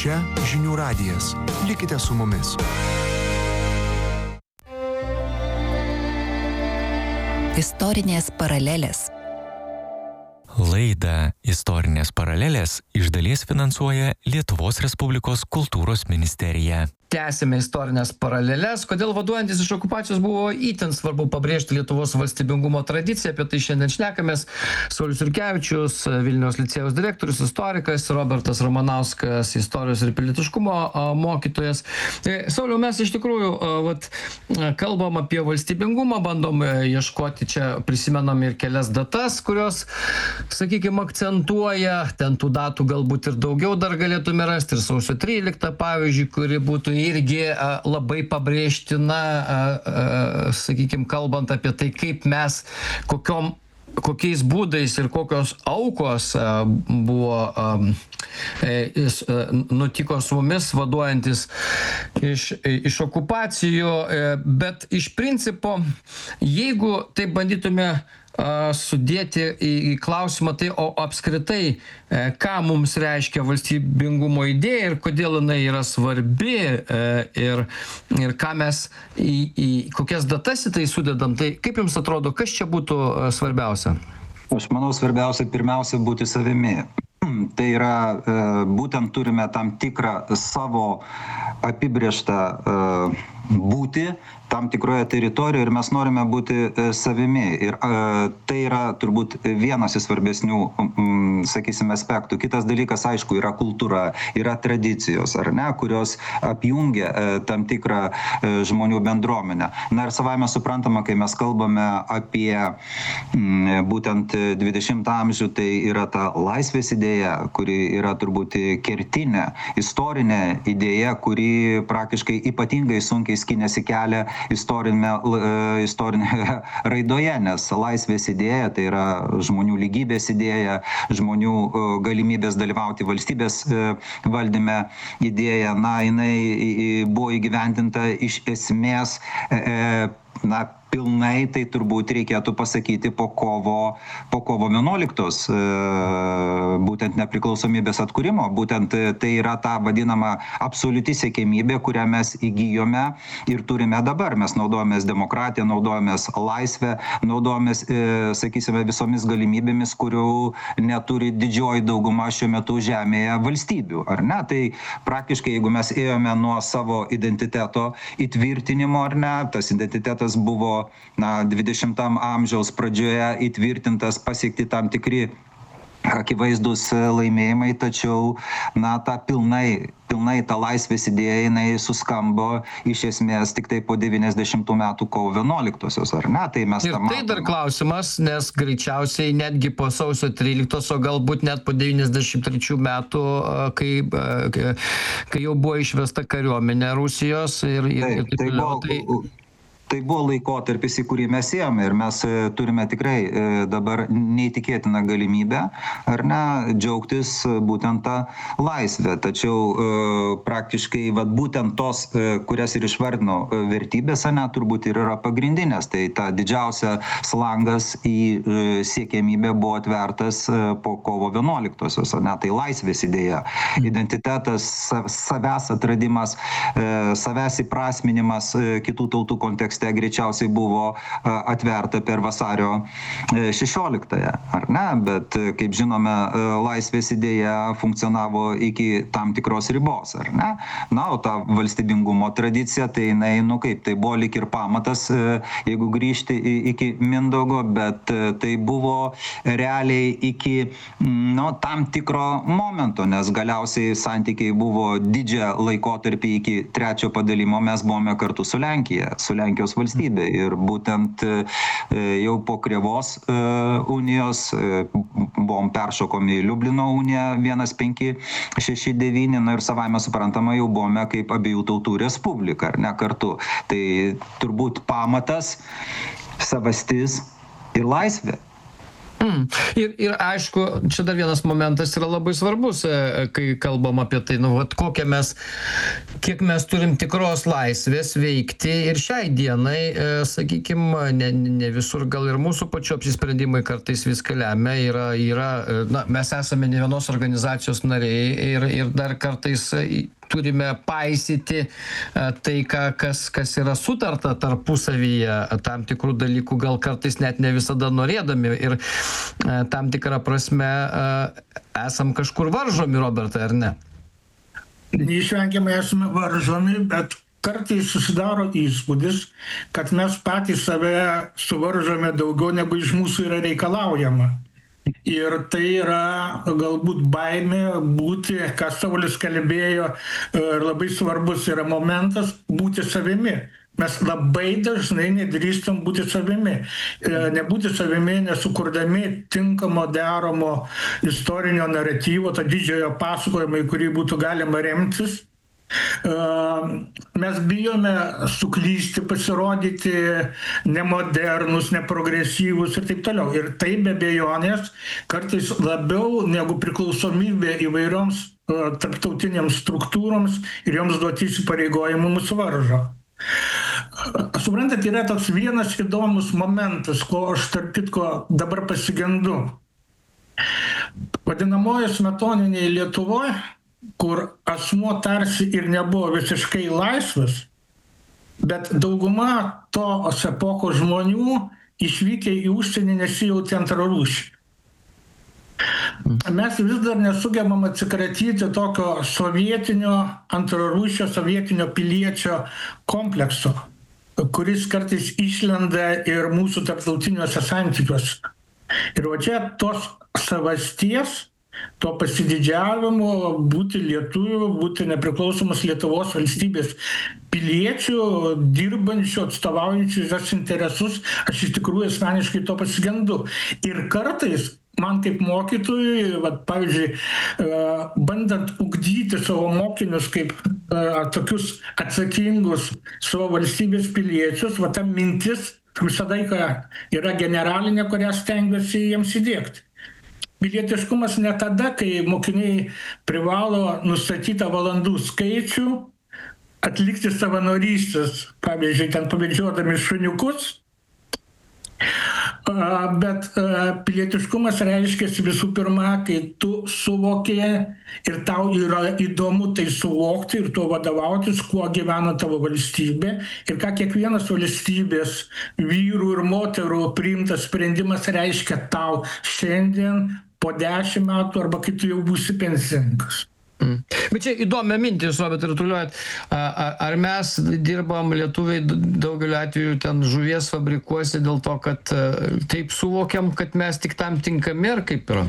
Čia Žinių radijas. Likite su mumis. Istorinės paralelės. Laidą Istorinės paralelės iš dalies finansuoja Lietuvos Respublikos kultūros ministerija. Tęsime istorinės paraleles. Kodėl vaduojantis iš okupacijos buvo itin svarbu pabrėžti Lietuvos valstybingumo tradiciją. Apie tai šiandien šnekamės. Saulius Jurkevičius, Vilniaus licėjaus direktorius, istorikas, Robertas Ramanauskas, istorijos ir pilietiškumo mokytojas. Sauliau, mes iš tikrųjų kalbam apie valstybingumą, bandom ieškoti, čia prisimenam ir kelias datas, kurios, sakykime, akcentuoja. Ten tų datų galbūt ir daugiau dar galėtume rasti. Ir sausio 13, pavyzdžiui, kuri būtų irgi labai pabrėžtina, sakykime, kalbant apie tai, kaip mes, kokiais būdais ir kokios aukos buvo nutiko su mumis vaduojantis iš okupacijų, bet iš principo, jeigu taip bandytume sudėti į klausimą, tai o apskritai, ką mums reiškia valstybingumo idėja ir kodėl jinai yra svarbi ir ką mes į kokias datas į tai sudedam, tai kaip jums atrodo, kas čia būtų svarbiausia? Aš manau, svarbiausia pirmiausia būti savimi. Tai yra, būtent turime tam tikrą savo apibrėžtą būti tam tikroje teritorijoje ir mes norime būti savimi. Ir tai yra turbūt vienas iš svarbesnių, sakysime, aspektų. Kitas dalykas, aišku, yra kultūra, yra tradicijos, ar ne, kurios apjungia tam tikrą žmonių bendruomenę. Na ir savaime suprantama, kai mes kalbame apie būtent 20 amžių, tai yra ta laisvės idėja, kuri yra turbūt kertinė, istorinė idėja, kuri praktiškai ypatingai sunkiai skinėsi kelią istorinėje raidoje, nes laisvės idėja, tai yra žmonių lygybės idėja, žmonių galimybės dalyvauti valstybės valdyme idėja, na, jinai buvo įgyvendinta iš esmės, pilnai, tai turbūt reikėtų pasakyti po kovo 11, būtent nepriklausomybės atkūrimo, būtent tai yra ta vadinama absoliuti siekiamybė, kurią mes įgyjome ir turime dabar. Mes naudojamės demokratiją, naudojamės laisvę, naudojamės, sakysime, visomis galimybėmis, kurių neturi didžioji dauguma šiuo metu žemėje valstybių, ar ne? Tai praktiškai, jeigu mes ėjome nuo savo identiteto įtvirtinimo, ar ne, tas identitetas buvo 20 amžiaus pradžioje įtvirtintas, pasiekti tam tikri akivaizdus laimėjimai, tačiau ta pilnai ta laisvės idėja, jinai suskambo iš esmės tik tai po 90 metų kovo 11-osios, ar ne? Tai mes ir tai dar klausimas, nes greičiausiai netgi po sausio 13, o galbūt net po 93 metų, kai jau buvo išvesta kariuomenė Rusijos ir taip toliau. Tai buvo laikotarpis, į kurį mes ėjome ir mes turime tikrai dabar neįtikėtiną galimybę, ar ne, džiaugtis būtent tą laisvę. Tačiau praktiškai būtent tos, kurias ir išvardino vertybės, turbūt ir yra pagrindinės. Tai ta didžiausia slangas į siekiamybę buvo atvertas po kovo 11-osios, tai laisvės idėja, identitetas, savęs atradimas, savęs įprasminimas kitų tautų kontekste greičiausiai buvo atverta per vasario 16-ąją, ar ne? Bet, kaip žinome, laisvės idėja funkcionavo iki tam tikros ribos, ar ne? Na, o ta valstybingumo tradicija, tai jinai, tai buvo lyg ir pamatas, jeigu grįžti iki Mindaugo, bet tai buvo realiai iki tam tikro momento, nes galiausiai santykiai buvo didžią laikotarpį iki trečio padalimo, mes buvome kartu su Lenkija, su Lenkijos valstybė. Ir būtent jau po Krėvos unijos buvom peršokomi į Liublino uniją 1569, ir savaime suprantama jau buvome kaip abiejų tautų respublika, ar ne, kartu. Tai turbūt pamatas, savastis ir laisvė. Ir aišku, čia dar vienas momentas yra labai svarbus, kai kalbam apie tai, kiek mes turim tikros laisvės veikti ir šiai dienai, sakykime, ne visur gal ir mūsų pačių apsisprendimai kartais viską lemia, mes esame ne vienos organizacijos nariai ir dar kartais turime paisyti tai, kas yra sutarta tarpusavyje, tam tikrų dalykų gal kartais net ne visada norėdami ir tam tikrą prasme esam kažkur varžomi, Robertai, ar ne? Neišvengiamai esame varžomi, bet kartais susidaro įspūdis, kad mes patys save suvaržome daugiau negu iš mūsų yra reikalaujama. Ir tai yra galbūt baimė būti, ką Saulius kalbėjo, ir labai svarbus yra momentas būti savimi. Mes labai dažnai nedrįstam būti savimi. Nebūti savimi, nesukurdami tinkamo deramo istorinio naratyvo, to didžiojo pasakojimo, į kurį būtų galima remtis. Mes bijome suklysti, pasirodyti nemodernus, neprogresyvus ir taip toliau. Ir tai be abejonės kartais labiau negu priklausomybė įvairioms tarptautinėms struktūroms ir joms duoti įsipareigojimų mus varžo. Suprantat, yra toks vienas įdomus momentas, ko aš tarp kitko dabar pasigendu. Vadinamoji smetoninėje Lietuvoje, kur asmuo tarsi ir nebuvo visiškai laisvas, bet dauguma tos epochos žmonių išvykę į užsienį nesijautė antrarūšį. Mes vis dar nesugebam atsikratyti tokio sovietinio antrarūšio, sovietinio piliečio komplekso, kuris kartais išlenda ir mūsų tarptautiniuose santykiuose. Ir va čia tos savasties, to pasididžiavimo būti lietuviu, būti nepriklausomas Lietuvos valstybės piliečių, dirbančių, atstovaujančių jos interesus, aš iš tikrųjų asmeniškai to pasigendu. Ir kartais man kaip mokytojui, pavyzdžiui, bandant ugdyti savo mokinius kaip tokius atsakingus savo valstybės piliečius, ta mintis visada yra generalinė, kurią stengiuosi jiems įdiegti. Pilietiškumas ne tada, kai mokiniai privalo nustatytą valandų skaičių, atlikti savanorystės, pavyzdžiui, ten pavedžiodami šuniukus, bet pilietiškumas reiškia visų pirma, kai tu suvoki ir tau yra įdomu tai suvokti ir tuo vadovautis, kuo gyvena tavo valstybė ir ką kiekvienas valstybės vyrų ir moterų priimtas sprendimas reiškia tau šiandien po 10 metų arba kai tu jau būsi pensininkas. Bet čia įdomią mintį, Robertai, rutuliuojat. Ar mes dirbam lietuviai daugeliu atveju ten žuvies fabrikuose dėl to, kad taip suvokiam, kad mes tik tam tinkami, ar kaip yra?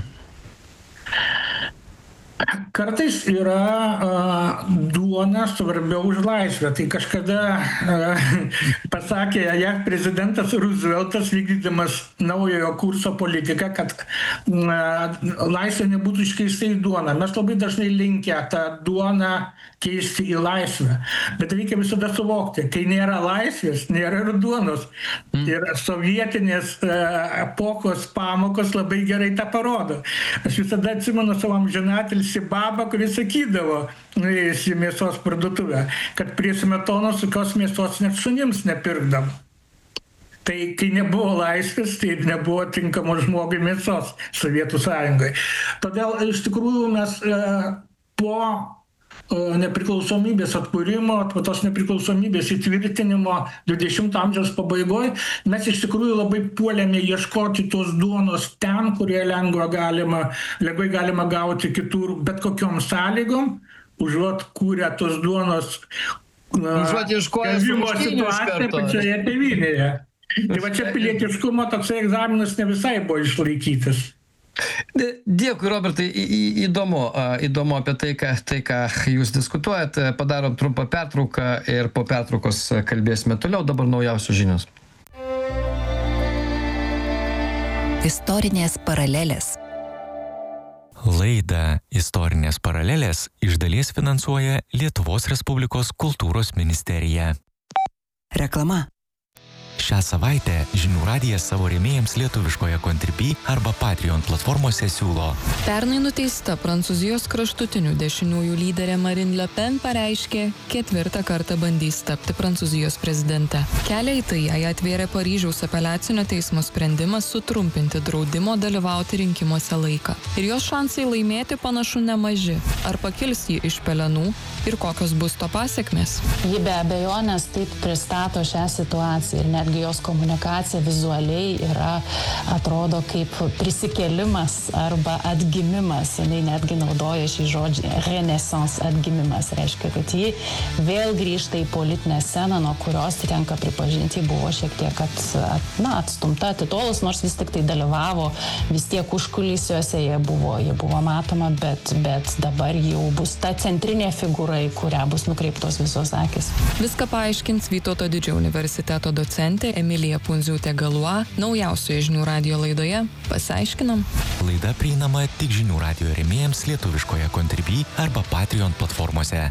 Kartais yra duona svarbiau už laisvę. Tai kažkada pasakė JAV prezidentas Rooseveltas, vykdydamas naujojo kurso politiką, kad laisvė nebūtų iškeista į duoną. Mes labai dažnai linkę tą duoną keisti į laisvę. Bet reikia visada suvokti, kai nėra laisvės, nėra ir duonos. Ir sovietinės epochos pamokos labai gerai tą parodo. Aš visada atsimenu savo amžinatilsį babą, kuris sakydavo, nuėjęs į mėsos parduotuvę, kad prie smetonos tokios mėsos net šunims nepirkdavo. Tai kai nebuvo laisvės, tai nebuvo tinkamo žmogui mėsos Sovietų Sąjungoje. Todėl iš tikrųjų mes po nepriklausomybės atkūrimo, po tos nepriklausomybės įtvirtinimo 20 amžiaus pabaigoje, mes iš tikrųjų labai puolėme ieškoti tos duonos ten, kurie lengvai galima gauti kitur, bet kokiom sąlygom, užuot kūrę tos duonos gavimo situaciją pačioje tėvynėje. Tai va čia pilietiškumo toksai egzaminas ne visai buvo išlaikytas. Dėkui, Robertai, įdomu apie tai, ką jūs diskutuojat. Padarom trumpą pertrauką ir po pertraukos kalbėsime toliau. Dabar naujausios žinios. Istorinės paralelės. Laidą Istorinės paralelės iš dalies finansuoja Lietuvos Respublikos kultūros ministerija. Reklama. Šią savaitę Žinių radijas savo rėmėjams lietuviškoje Contribui arba Patreon platformose siūlo. Pernai nuteista Prancūzijos kraštutinių dešiniųjų lyderė Marine Le Pen pareiškė, 4. kartą bandys tapti Prancūzijos prezidente. Kelią į tai jai atvėrė Paryžiaus apeliacinio teismo sprendimas sutrumpinti draudimo dalyvauti rinkimuose laiką. Ir jos šansai laimėti panašu nemaži. Ar pakils ji iš pelenų ir kokios bus to pasekmės? Ji be abejonės taip pristato šią situaciją ir netgi jos komunikacija vizualiai atrodo kaip prisikėlimas arba atgimimas. Jis netgi naudoja šį žodį renaissance, atgimimas. Reiškia, kad ji vėl grįžta į politinę sceną, nuo kurios tenka pripažinti, buvo šiek tiek atstumta, atitolus, nors vis tik tai dalyvavo, vis tiek užkulisiuose jie buvo matoma, bet dabar jau bus ta centrinė figūra, į kurią bus nukreiptos visos akis. Viską paaiškins Vytauto Didžiojo universiteto docentė Emilija Pundziūtė-Galua naujausioje Žinių radijo laidoje Pasiaiškinam. Laida prieinama tik Žinių radijo rėmėjams lietuviškoje Contribui arba Patreon platformose.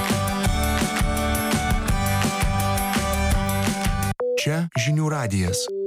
Čia Žinių radijas.